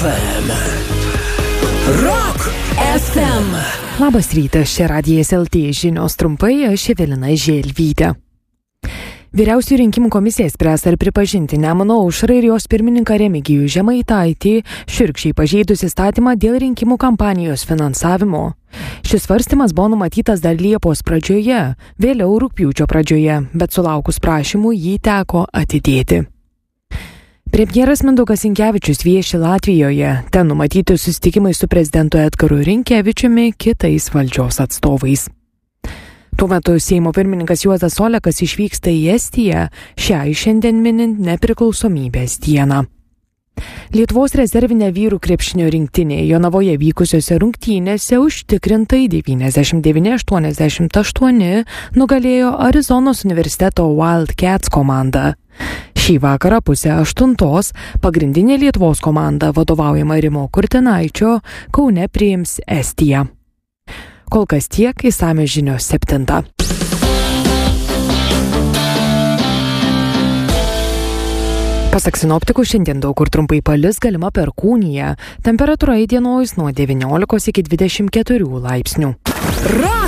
FM. Rock FM. Labas rytas, čia Radijas LT žinios trumpai, aš Evelina Želvytė. Vyriausiųjų rinkimų komisija spręs, ar pripažinti Nemuno aušrą ir jos pirmininką Remigijų Žemaitaitį šiurkščiai pažeidus įstatymą dėl rinkimų kampanijos finansavimo. Šis svarstymas buvo numatytas dar Liepos pradžioje, vėliau rugpjūčio pradžioje, bet sulaukus prašymų jį teko atidėti. Premjeras Mindaugas Sinkevičius vieši Latvijoje, ten numatyti susitikimai su prezidentu Edgaru Rinkevičiumi, kitais valdžios atstovais. Tuo metu Seimo pirmininkas Juozas Olekas išvyksta į Estiją, šiandien minint nepriklausomybės dieną. Lietuvos rezervinė vyrų krepšinio rinktinė Jonavoje vykusiose rungtynėse užtikrintai 99-88 nugalėjo Arizonos universiteto Wildcats komandą. Šį vakarą 7:30 pagrindinė Lietuvos komanda vadovaujama Rimo Kurtinaičio Kaune priims Estiją. Kol kas tiek, išsamios žinios 7. Pasak sinoptikų, šiandien daug kur trumpai palis, galima perkūnija. Temperatūra įdienojus nuo 19 iki 24 laipsnių.